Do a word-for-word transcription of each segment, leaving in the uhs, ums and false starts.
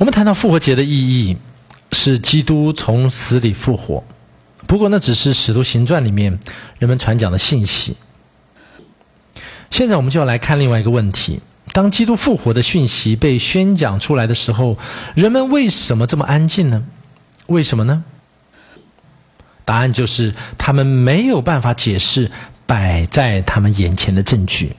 我们谈到复活节的意义，是基督从死里复活。不过那只是使徒行传里面人们传讲的信息。现在我们就要来看另外一个问题，当基督复活的讯息被宣讲出来的时候，人们为什么这么安静呢？为什么呢？答案就是他们没有办法解释摆在他们眼前的证据。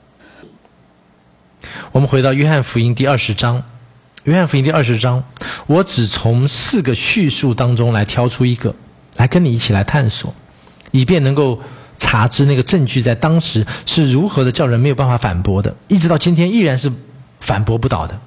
我们回到约翰福音第二十章，约翰福音第二十章，我只从四个叙述当中来挑出一个，来跟你一起来探索，以便能够查知那个证据在当时是如何的叫人没有办法反驳的，一直到今天依然是反驳不倒的。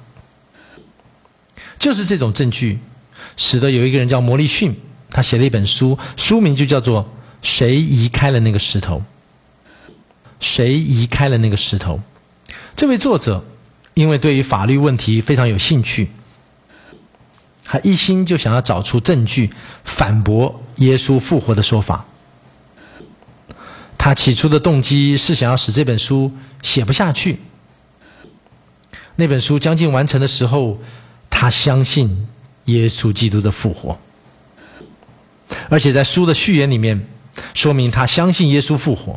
就是这种证据使得有一个人叫摩利逊，他写了一本书，书名就叫做《谁移开了那个石头》。谁移开了那个石头？这位作者因为对于法律问题非常有兴趣，他一心就想要找出证据反驳耶稣复活的说法。他起初的动机是想要使这本书写不下去。那本书将近完成的时候，他相信耶稣基督的复活，而且在书的序言里面说明他相信耶稣复活。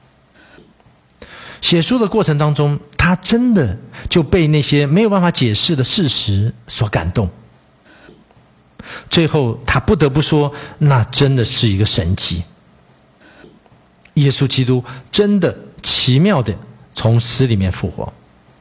写书的过程当中，他真的就被那些没有办法解释的事实所感动。最后他不得不说，那真的是一个神迹。耶稣基督真的奇妙的从死里面复活。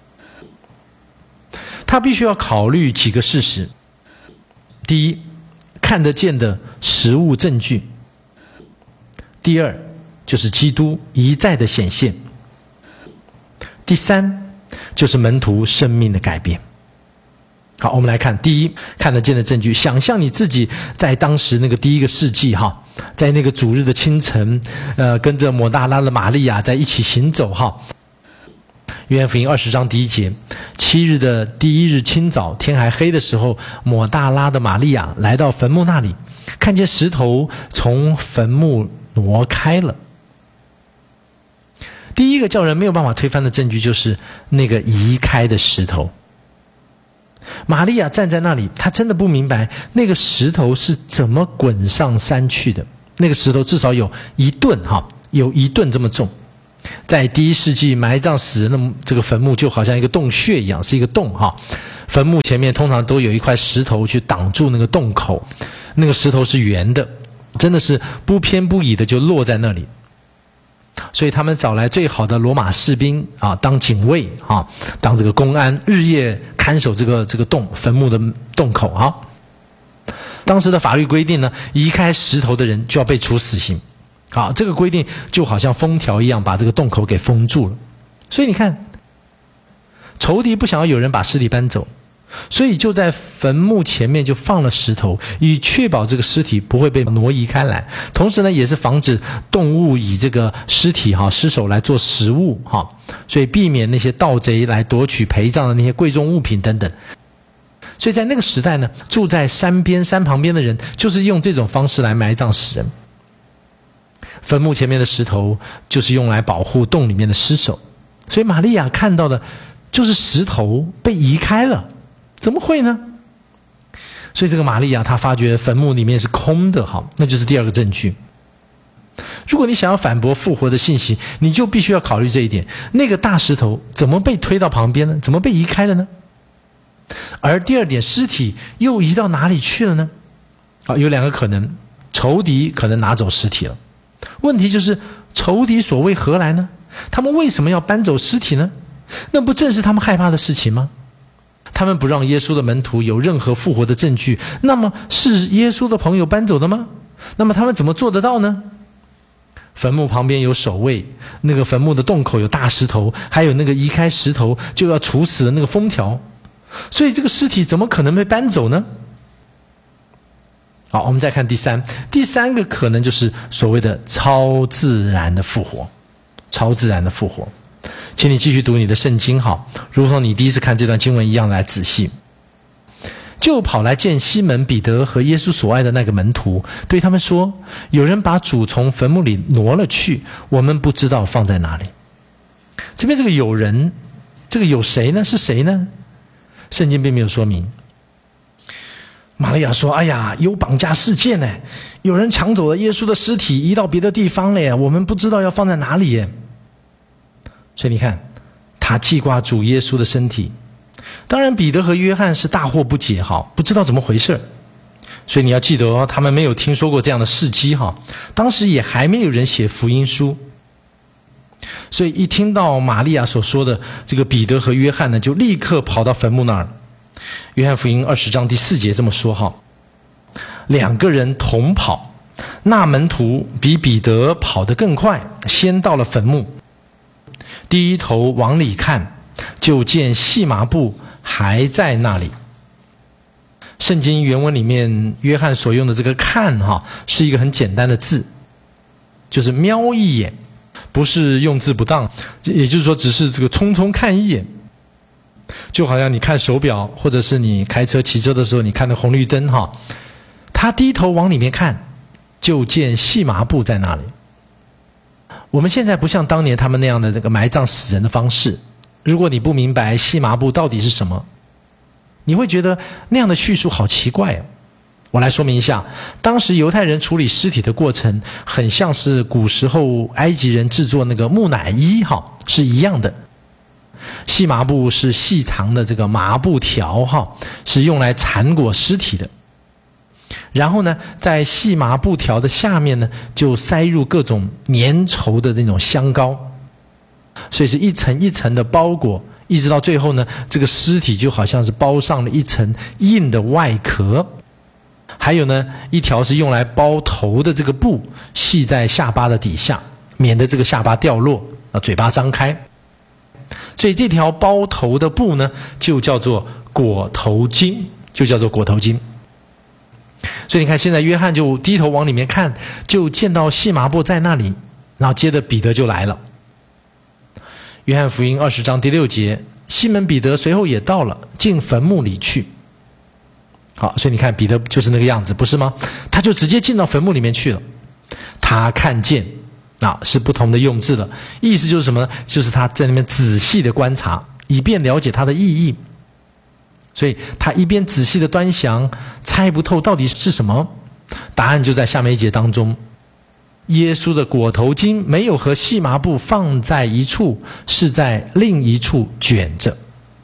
他必须要考虑几个事实。第一，看得见的实物证据。第二，就是基督一再的显现。第三，就是门徒生命的改变。好，我们来看第一，看得见的证据。想象你自己在当时那个第一个世纪哈，在那个主日的清晨，呃，跟着抹大拉的玛利亚在一起行走哈。约翰福音二十章第一节，七日的第一日清早，天还黑的时候，抹大拉的玛利亚来到坟墓那里，看见石头从坟墓挪开了。第一个叫人没有办法推翻的证据就是那个移开的石头。玛利亚站在那里，她真的不明白那个石头是怎么滚上山去的。那个石头至少有一吨哈，有一吨这么重。在第一世纪埋葬死人的这个坟墓就好像一个洞穴一样，是一个洞哈。坟墓前面通常都有一块石头去挡住那个洞口，那个石头是圆的，真的是不偏不倚的就落在那里。所以他们找来最好的罗马士兵啊，当警卫啊，当这个公安，日夜看守这个这个洞坟墓的洞口啊。当时的法律规定呢，移开石头的人就要被处死刑。好，这个规定就好像封条一样，把这个洞口给封住了。所以你看，仇敌不想要有人把尸体搬走，所以就在坟墓前面就放了石头，以确保这个尸体不会被挪移开来。同时呢，也是防止动物以这个尸体哈尸首来做食物哈，所以避免那些盗贼来夺取陪葬的那些贵重物品等等。所以在那个时代呢，住在山边山旁边的人就是用这种方式来埋葬死人。坟墓前面的石头就是用来保护洞里面的尸首，所以玛利亚看到的就是石头被移开了。怎么会呢？所以这个玛利亚她发觉坟墓里面是空的，好，那就是第二个证据。如果你想要反驳复活的信息，你就必须要考虑这一点，那个大石头怎么被推到旁边呢？怎么被移开了呢？而第二点，尸体又移到哪里去了呢？啊，有两个可能，仇敌可能拿走尸体了。问题就是仇敌所为何来呢？他们为什么要搬走尸体呢？那不正是他们害怕的事情吗？他们不让耶稣的门徒有任何复活的证据，那么是耶稣的朋友搬走的吗？那么他们怎么做得到呢？坟墓旁边有守卫，那个坟墓的洞口有大石头，还有那个移开石头就要处死的那个封条，所以这个尸体怎么可能被搬走呢？好，我们再看第三，第三个可能就是所谓的超自然的复活，超自然的复活。请你继续读你的圣经好，如同你第一次看这段经文一样来仔细。就跑来见西门彼得和耶稣所爱的那个门徒，对他们说，有人把主从坟墓里挪了去，我们不知道放在哪里。这边这个有人，这个有谁呢？是谁呢？圣经并没有说明。 玛利亚说：哎呀，有绑架事件呢，有人抢走了耶稣的尸体，移到别的地方了耶，我们不知道要放在哪里耶。所以你看，他记挂主耶稣的身体。当然彼得和约翰是大惑不解哈，不知道怎么回事。所以你要记得哦，他们没有听说过这样的事迹哈，当时也还没有人写福音书。所以一听到玛利亚所说的这个彼得和约翰呢，就立刻跑到坟墓那儿。约翰福音二十章第四节这么说哈，两个人同跑，那门徒比彼得跑得更快，先到了坟墓，低头往里看，就见细麻布还在那里。圣经原文里面约翰所用的这个看哈，是一个很简单的字，就是瞄一眼，不是用字不当，也就是说只是这个匆匆看一眼，就好像你看手表，或者是你开车骑车的时候你看的红绿灯哈，他低头往里面看，就见细麻布在那里。我们现在不像当年他们那样的这个埋葬死人的方式，如果你不明白细麻布到底是什么，你会觉得那样的叙述好奇怪啊。我来说明一下，当时犹太人处理尸体的过程很像是古时候埃及人制作那个木乃伊哈，是一样的。细麻布是细长的这个麻布条哈，是用来缠裹尸体的。然后呢，在细麻布条的下面呢，就塞入各种粘稠的那种香膏，所以是一层一层的包裹，一直到最后呢，这个尸体就好像是包上了一层硬的外壳。还有呢，一条是用来包头的这个布，系在下巴的底下，免得这个下巴掉落，啊，嘴巴张开。所以这条包头的布呢，就叫做裹头巾，就叫做裹头巾。所以你看，现在约翰就低头往里面看，就见到细麻布在那里，然后接着彼得就来了。约翰福音二十章第六节，西门彼得随后也到了，进坟墓里去。好，所以你看彼得就是那个样子，不是吗？他就直接进到坟墓里面去了。他看见，啊，是不同的用字了，意思就是什么呢？就是他在那边仔细的观察，以便了解它的意义。所以他一边仔细的端详，猜不透到底是什么，答案就在下面一节当中。耶稣的裹头巾没有和细麻布放在一处，是在另一处卷着。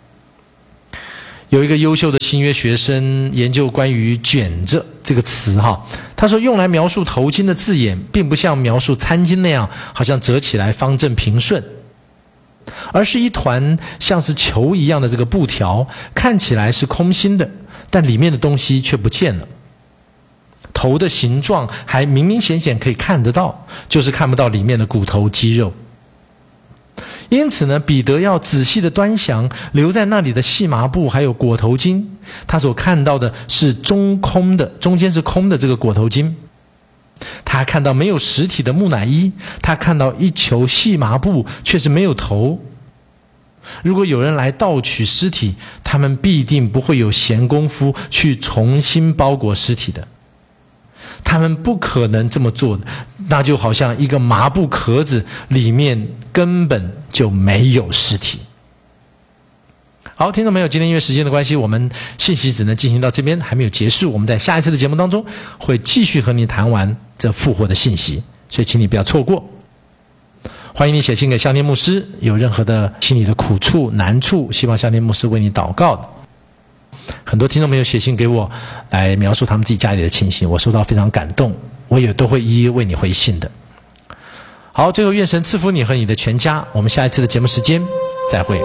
有一个优秀的新约学生研究关于卷着这个词哈，他说用来描述头巾的字眼并不像描述餐巾那样好像折起来方正平顺，而是一团像是球一样的这个布条，看起来是空心的，但里面的东西却不见了。头的形状还明明显显可以看得到，就是看不到里面的骨头肌肉。因此呢，彼得要仔细的端详留在那里的细麻布还有裹头巾，他所看到的是中空的，中间是空的这个裹头巾。他看到没有实体的木乃伊，他看到一球细麻布却是没有头。如果有人来盗取尸体，他们必定不会有闲工夫去重新包裹尸体的，他们不可能这么做的，那就好像一个麻布壳子里面根本就没有尸体。好，听众朋友，今天因为时间的关系，我们信息只能进行到这边，还没有结束。我们在下一次的节目当中会继续和你谈完这复活的信息，所以请你不要错过。欢迎你写信给香天牧师，有任何的心里的苦处难处，希望香天牧师为你祷告的。很多听众朋友写信给我来描述他们自己家里的情形，我收到非常感动，我也都会一一为你回信的。好，最后愿神赐福你和你的全家，我们下一次的节目时间再会。